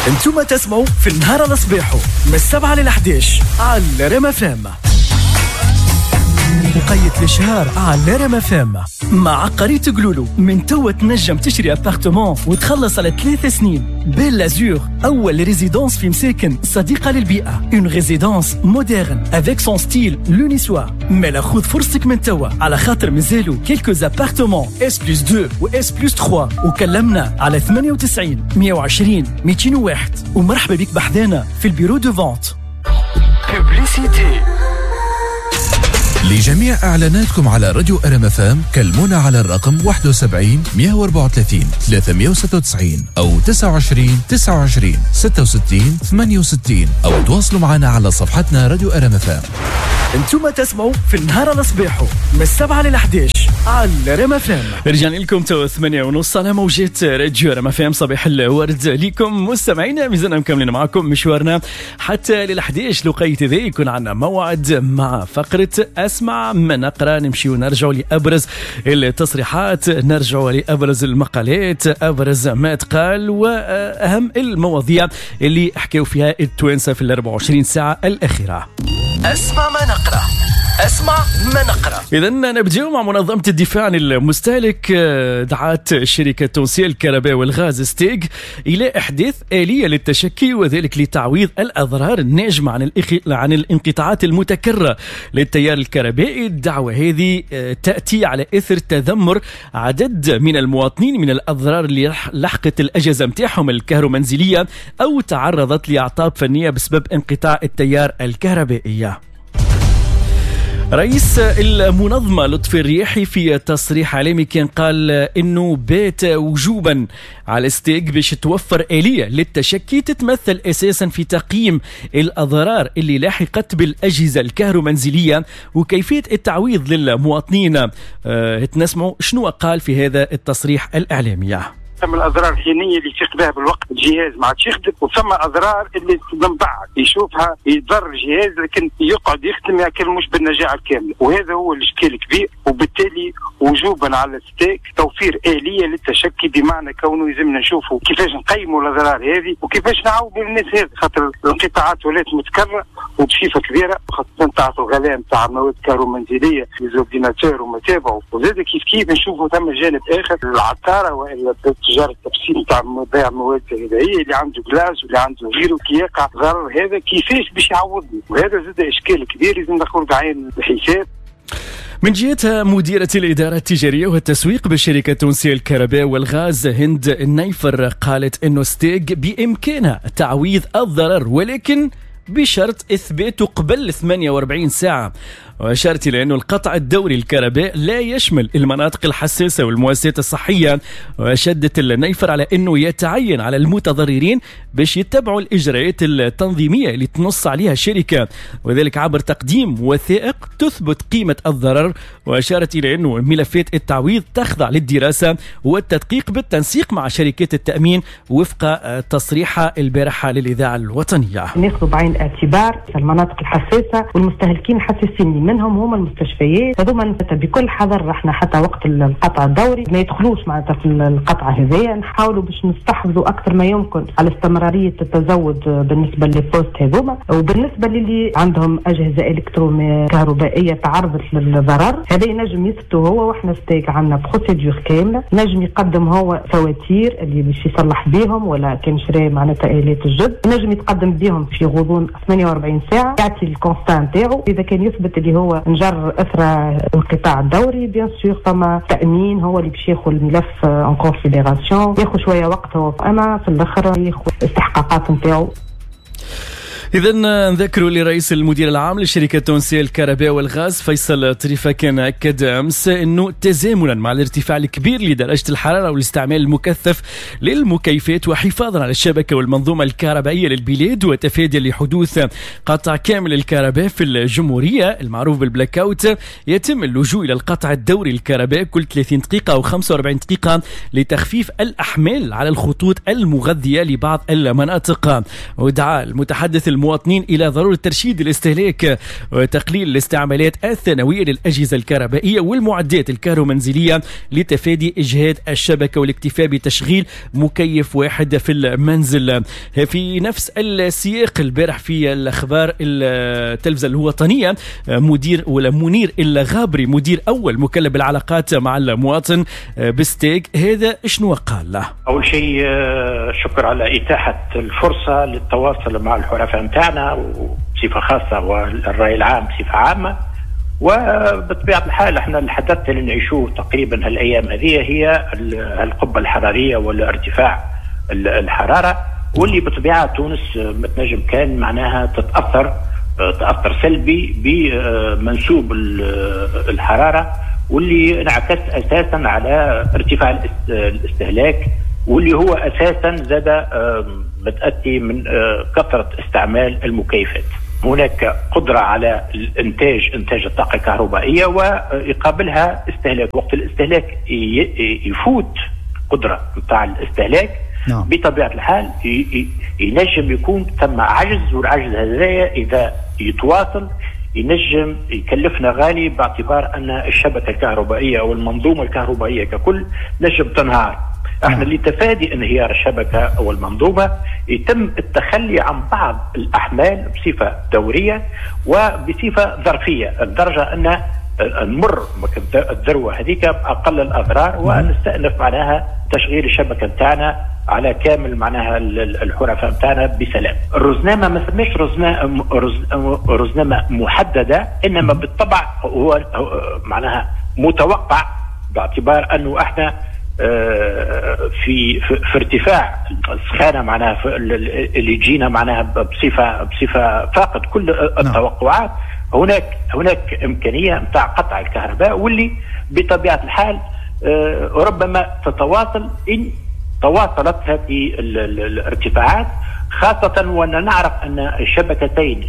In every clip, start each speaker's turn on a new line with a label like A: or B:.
A: انتم تسمعوا في النهار الصباحو من 7 ل 11 على ريم FM. بقية الشهر على ريم FM مع قريت قلولو. من توا تنجم تشري ابارتمون وتخلص على 3 سنين. بيل لازور أول ريزيدونس في مساكن صديقة للبيئة. اون ريزيدونس مودرن افيك سون ستيل لونيسوا. مالا خذ فرصتك من توا على خاطر مازالو كيلكوز ابارتمون S+2 و S+3 وكلمنا على 98 120 201 ومرحبا بك بحذانا في البيرو دو فونت.
B: بوبليسيتي.
C: لجميع إعلاناتكم على راديو ريم FM كلمونا على الرقم 71 134 396 أو 29 29 66 68 أو تواصلوا معنا على صفحتنا راديو ريم FM.
A: انتم تسمعوا في النهار الصباحو من 7 ل 11 على ريم FM. رجعنا لكم تو 8:30 على موجات راديو ريم FM. صباح الورد لكم مستمعينا، مازلنا مكملين معكم مشوارنا حتى لل 11 لقيت ذا. يكون عندنا موعد مع فقرة اسمع ما نقرا. نمشي ونرجعوا لابرز التصريحات، نرجعوا لابرز المقالات، ابرز ما تقال واهم المواضيع اللي حكيوا فيها التوانسه في ال 24 ساعه الاخيره.
B: اسمع ما نقرأ. اسمع ما نقرأ.
A: إذا نبدأ مع منظمة الدفاع عن المستهلك. دعت الشركة التونسية للكهرباء والغاز ستيغ إلى إحداث آلية للتشكي وذلك لتعويض الأضرار الناجمة عن الانقطاعات المتكررة للتيار الكهربائي. الدعوة هذه تأتي على إثر تذمر عدد من المواطنين من الأضرار اللي لحقت الأجهزة متاعهم الكهرومنزلية أو تعرضت لأعطاب فنية بسبب انقطاع التيار الكهربائي. رئيس المنظمة لطفي الرياحي في تصريح عالمي كان قال إنه بات وجوبا على ستيغ باش توفر آلية للتشكي تتمثل أساسا في تقييم الأضرار اللي لاحقت بالأجهزة الكهرومنزلية وكيفية التعويض للمواطنين. تنسمعوا شنو قال في هذا التصريح الإعلامي.
D: ثم الاضرار الحينيه اللي يفيق بها بالوقت الجهاز ما عادش يخدم، وثم اضرار اللي من بعد يشوفها يضر الجهاز لكن يقعد يخدم لكن مش بالنجاعه الكامله، وهذا هو الاشكال الكبير. وبالتالي وجوبا على ستيك توفير اليه للتشكي، بمعنى كونه يلزمنا نشوفوا كيفاش نقيموا الاضرار هذه وكيفاش نعاونوا الناس هذه، خاطر الانقطاعات ولات متكرره وبصفه كبيره، خاصه تعرفوا الغلاء نتاع المواد الكهرومنزليه ليزورديناتور ومتابعه. وزاد كيف نشوفوا ثم جانب اخر العطاره والا تجار التفصيل نتاع بيع المواد الغذائيه اللي عنده جلاس واللي عنده غيره كي يقع ضرر هذا كيفاش باش يعوضني، وهذا زاد اشكال كبير لازم ندخلوا بعين الحساب.
A: من جهتها مديرة الإدارة التجارية والتسويق بالشركة التونسية للكهرباء والغاز هند النيفر قالت إنه ستيغ بإمكانها تعويض الضرر ولكن بشرط إثباته قبل 48 ساعة. وأشارت إلى أنه القطع الدوري للكهرباء لا يشمل المناطق الحساسة والمؤسسات الصحية. وشدت النيفر على أنه يتعين على المتضررين باش يتبعوا الإجراءات التنظيمية اللي تنص عليها الشركة، وذلك عبر تقديم وثائق تثبت قيمة الضرر. وأشارت إلى أنه ملفات التعويض تخضع للدراسة والتدقيق بالتنسيق مع شركات التأمين وفق تصريحها البارحة للإذاعة الوطنية.
E: ناخذ بعين الاعتبار المناطق الحساسة والمستهلكين الحساسين منهم هم المستشفيات، هذوما بكل حذر. احنا حتى وقت القطع الدوري ما يدخلوش معناتها في القطعه هذيا، نحاولوا باش نستحفظوا اكثر ما يمكن على استمراريه التزود بالنسبه للبوست هذوما. وبالنسبه للي عندهم اجهزه كهربائيه تعرضت للضرر، هذا ينجم يثبتوا هو، واحنا ستيك عندنا بروسيدور كامله، نجم يقدم هو فواتير اللي باش يصلح بهم ولا كان شري معناتها آلات الجد، نجم يتقدم بهم في غضون 48 ساعه، يعطي الكونستا نتاعو. اذا كان يثبت اللي هو نجر اثر الانقطاع الدوري بيان سور ثم تامين هو اللي باش ياخذ الملف ان كونسيديراسيون، ياخذ شويه وقت هو، اما في الاخر ياخذ الاستحقاقات نتاعو.
A: إذا نذكروا لرئيس المدير العام للشركة التونسية للكهرباء والغاز فيصل طريفة كان أكد أمس أنه تزامنا مع الارتفاع الكبير لدرجة الحرارة والاستعمال المكثف للمكيفات وحفاظا على الشبكة والمنظومة الكهربائية للبلاد وتفاديا لحدوث قطع كامل الكهرباء في الجمهورية المعروف بالبلاك اوت، يتم اللجوء إلى القطع الدوري للكهرباء كل 30 دقيقة أو 45 دقيقة لتخفيف الأحمال على الخطوط المغذية لبعض المناطق. ودعا المتحدث المواطنين إلى ضرورة ترشيد الاستهلاك وتقليل الاستعمالات الثانوية للأجهزة الكهربائية والمعدات الكهرومنزلية لتفادي إجهاد الشبكة والاكتفاء بتشغيل مكيف واحد في المنزل. في نفس السياق البارح في الأخبار التلفزة الوطنية منير الغابري مدير أول مكلف بالعلاقات مع المواطن بستيك، هذا شنو قال له؟
F: أول شيء شكر على إتاحة الفرصة للتواصل مع الحرفاء متاعنا وبصفة خاصة والرأي العام بصفة عامة. وبطبيعة الحال احنا الحدث اللي نعيشوه تقريبا هالأيام هذه هي القبة الحرارية والارتفاع الحرارة، واللي بطبيعة تونس متنجم كان معناها تأثر سلبي بمنسوب الحرارة، واللي انعكس أساسا على ارتفاع الاستهلاك، واللي هو أساسا زاد متأتي من كثرة استعمال المكيفات. هناك قدرة على إنتاج الطاقة الكهربائية ويقابلها استهلاك. وقت الاستهلاك يفوت قدرة متاع الاستهلاك بطبيعة الحال ينجم يكون ثم عجز، والعجز هذا إذا يتواصل ينجم يكلفنا غالي، باعتبار أن الشبكة الكهربائية أو المنظومة الكهربائية ككل نجم تنهار. احنا لتفادي انهيار الشبكة أو المنظومة يتم التخلي عن بعض الأحمال بصفة دورية وبصفة ظرفية، لدرجة أن نمر الذروة هذيك بأقل الأضرار ونستأنف معناها تشغيل الشبكة بتاعنا على كامل معناها الحرفاء بتاعنا بسلام. الرزنامة ما سميش رزنامة محددة، إنما بالطبع هو معناها متوقع، باعتبار أنه احنا في ارتفاع السخانة معناها اللي يجينا معناها بصفة فاقد كل التوقعات. هناك إمكانية متاع قطع الكهرباء، واللي بطبيعة الحال ربما تتواصل إن تواصلت هذه الارتفاعات، خاصة وأن نعرف أن شبكة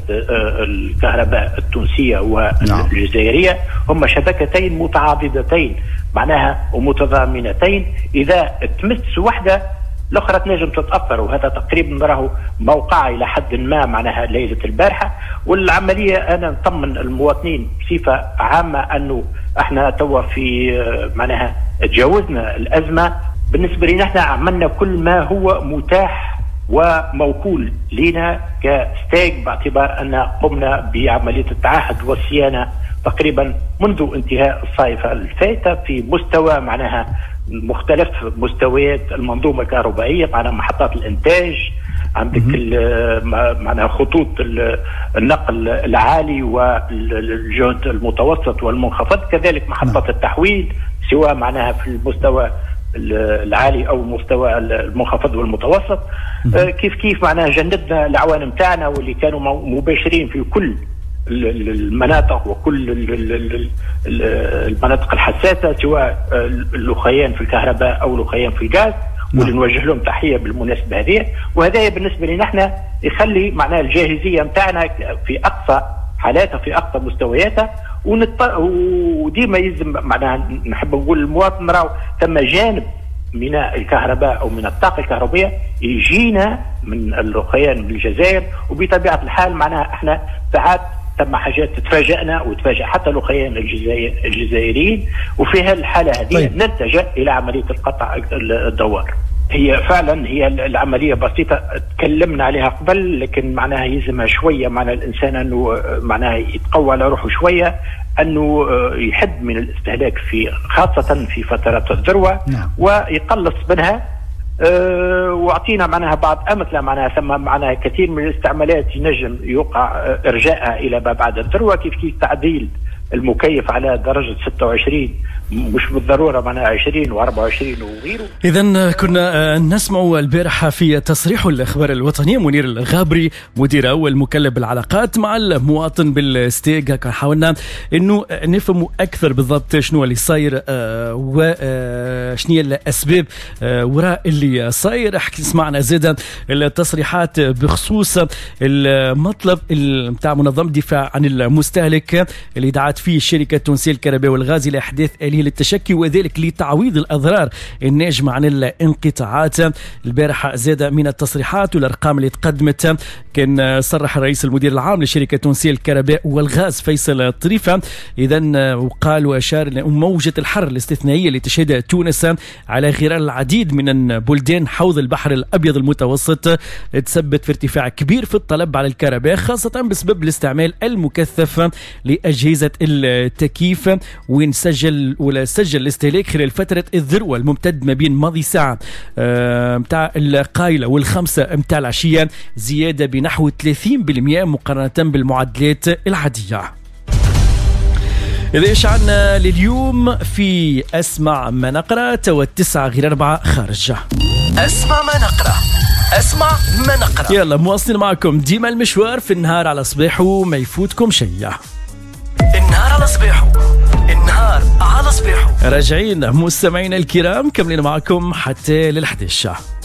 F: الكهرباء التونسية والجزائرية هم شبكتين متعاضدتين معناها ومتضامنتين، إذا تمس واحدة الأخرى تنجم تتأثر، وهذا تقريبا راه موقع إلى حد ما معناها ليلة البارحة. والعملية أنا نطمن المواطنين بصفة عامة أنه احنا توا في معناها تجاوزنا الأزمة. بالنسبة لنا احنا عملنا كل ما هو متاح وموكول لنا كستاج، باعتبار أن قمنا بعملية التعهد والصيانة تقريبا منذ انتهاء الصيف الفائتة في مستوى معناها مختلف مستويات المنظومة الكهربائية، معناها محطات الإنتاج، عندك معناها خطوط النقل العالي والجهد المتوسط والمنخفض، كذلك محطات التحويل سواء معناها في المستوى العالي او المستوى المنخفض والمتوسط. كيف معناها جندنا العوانم تاعنا واللي كانوا مباشرين في كل المناطق وكل المناطق الحساسة، سواء الأخيان في الكهرباء أو الأخيان في الغاز، واللي نوجه لهم تحية بالمناسبة هذه. وهذا بالنسبة لنا احنا يخلي معناها الجاهزية متاعنا في أقصى حالاتها في أقصى مستوياتها. وديما يلزم معناها نحب نقول للمواطن راهو ثم جانب من الكهرباء أو من الطاقة الكهربائية يجينا من الأخيان بالجزائر، وبطبيعة الحال معناها احنا ساعات ثم حاجات تتفاجئنا وتفاجئ حتى الأخيان الجزائريين، وفي هالحالة هذه نلتجأ إلى عملية القطع الدوار. هي فعلا العملية بسيطة تكلمنا عليها قبل، لكن معناها يلزمها شوية معناها الإنسان أنه معناها يتقوى على روحه شوية، أنه يحد من الاستهلاك خاصة في فترات الذروة ويقلص منها. واعطينا معناها بعض أمثلة معناها ثم معناها كثير من الاستعمالات ينجم يوقع إرجاءها إلى ما بعد الذروة، كيف تعديل المكيف على درجة 26 مش بالضرورة معناها 20 و24 وغيره.
A: إذن كنا نسمع البارحة في تصريح الأخبار الوطنية منير الغابري مدير أول مكلف بالعلاقات مع المواطن بالستيج. هكا حاولنا إنه نفهموا أكثر بالضبط شنو اللي صاير وشنية الأسباب وراء اللي صاير. سمعنا زيدا التصريحات بخصوص المطلب متاع منظمة الدفاع عن المستهلك اللي دعت دعت فيه الشركة التونسية للكهرباء والغاز إلى إحداث آلية للتشكي وذلك لتعويض الأضرار الناجمة عن الانقطاعات. البارحة زاد من التصريحات والأرقام اللي تقدمت. كان صرح الرئيس المدير العام للشركة التونسية للكهرباء والغاز فيصل الطريفة إذن وقال وأشار إلى موجة الحر الاستثنائية اللي تشهدها تونس على غرار العديد من بلدان حوض البحر الأبيض المتوسط تسبب في ارتفاع كبير في الطلب على الكهرباء خاصة بسبب الاستعمال المكثف لأجهزة التكييف وين سجل الاستهلاك خلال فترة الذروة الممتد ما بين ماضي ساعة متاع القايلة والخمسة متاع العشية زيادة بنحو 30% مقارنة بالمعدلات العادية. إذا إيش عنا لليوم في أسمع ما نقرأ توا 9:04 خارج.
B: أسمع ما نقرأ. أسمع ما نقرأ.
A: يلا مواصلين معكم ديما المشوار في النهار على صباحه ما يفوتكم شيء.
B: النهار على صباحه. النهار على صباحه.
A: راجعين مستمعينا الكرام كملين معكم حتى لل11.